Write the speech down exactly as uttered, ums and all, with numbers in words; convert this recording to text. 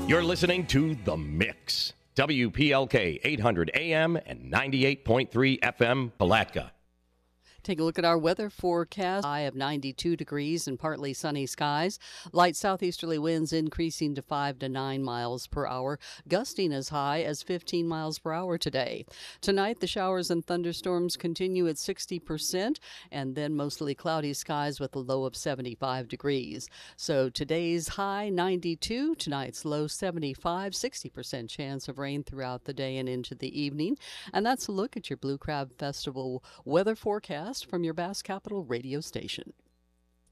You're listening to The Mix. W P L K eight hundred A M and ninety-eight point three F M, Palatka. Take a look at our weather forecast. High of ninety-two degrees and partly sunny skies. Light southeasterly winds increasing to five to nine miles per hour, gusting as high as fifteen miles per hour today. Tonight, the showers and thunderstorms continue at sixty percent, and then mostly cloudy skies with a low of seventy-five degrees. So today's high ninety-two, tonight's low seventy-five, sixty percent chance of rain throughout the day and into the evening. And that's a look at your Blue Crab Festival weather forecast from your Bass Capital radio station.